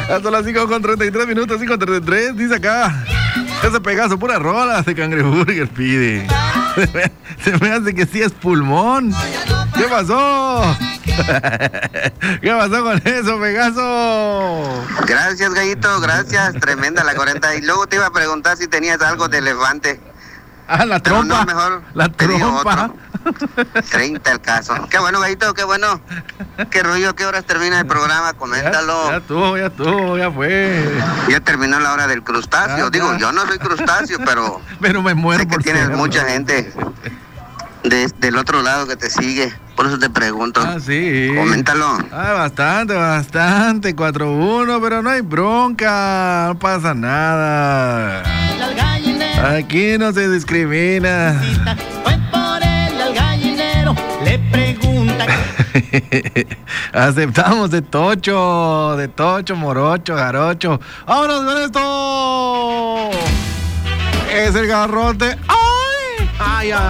Hasta las 5:33 minutos, 5:33, dice acá. Ese Pegaso, pura rola de Cangreburger pide. Se me hace que sí es pulmón. ¿Qué pasó? ¿Qué pasó con eso, Pegaso? Gracias, Gallito, gracias. Tremenda la 40. Y luego te iba a preguntar si tenías algo de elefante. Ah, la Pero trompa. no, mejor la te digo trompa. otro. 30 el caso. Qué bueno, Gallito, qué bueno. Qué rollo, ¿qué horas termina el programa? Coméntalo. Ya fue. Ya terminó la hora del crustáceo. Ya. Digo, yo no soy crustáceo, pero Pero me muero sé que por tienes serlo. mucha gente del otro lado que te sigue. Por eso te pregunto. Ah, sí. Coméntalo. Ah, bastante. 4-1, pero no hay bronca. No pasa nada. Aquí no se discrimina. Fue por él al gallinero, le pregunta. Aceptamos de tocho, morocho, jarocho. ¡Vámonos con esto! Es el garrote. ¡Ay! ¡Ay, ay!